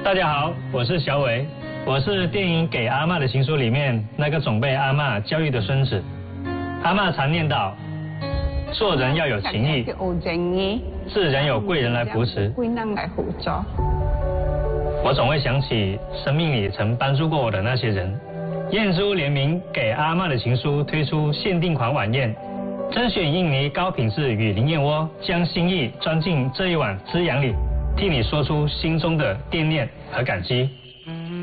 大家好，我是小伟，我是电影《给阿嬷的情书》里面那个总被阿嬷教育的孙子。阿嬷常念叨，做人要有情义，自然有贵人来扶持。我总会想起生命里曾帮助过我的那些人。燕珠联名《给阿嬷的情书》推出限定款晚宴，甄选印尼高品质雨林燕窝，将心意装进这一碗滋养里，替你说出心中的惦念和感激。